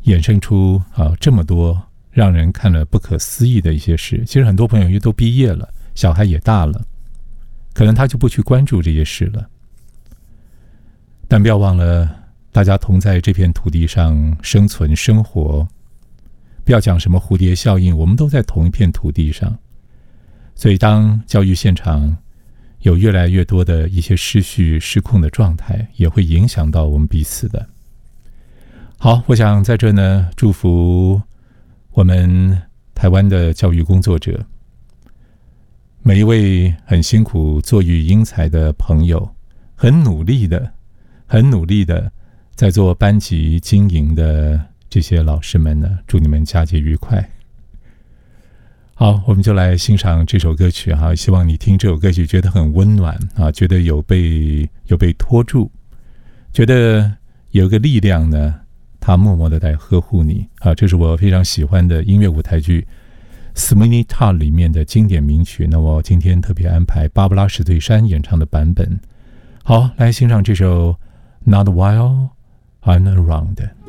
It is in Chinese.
衍生出这么多让人看了不可思议的一些事。其实很多朋友因为都毕业了，小孩也大了，可能他就不去关注这些事了。但不要忘了，大家同在这片土地上生存生活，不要讲什么蝴蝶效应，我们都在同一片土地上。所以当教育现场有越来越多的一些失序失控的状态，也会影响到我们彼此的。好，我想在这呢，祝福我们台湾的教育工作者，每一位很辛苦做育英才的朋友，很努力的在做班级经营的这些老师们呢，祝你们佳节愉快。好，我们就来欣赏这首歌曲哈，希望你听这首歌曲觉得很温暖啊，觉得有被拖住，觉得有个力量呢，他默默的在呵护你啊。这是我非常喜欢的音乐舞台剧《Sweeney Todd》里面的经典名曲。那我今天特别安排芭芭拉史翠珊演唱的版本。好，来欣赏这首《Not While I'm Around》。